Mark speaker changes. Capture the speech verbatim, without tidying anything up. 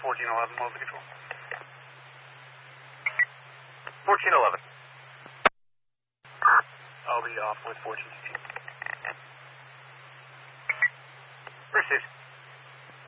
Speaker 1: fourteen eleven, mobile control.
Speaker 2: fourteen eleven.
Speaker 1: I'll be off with fourteen fifteen.
Speaker 2: Received.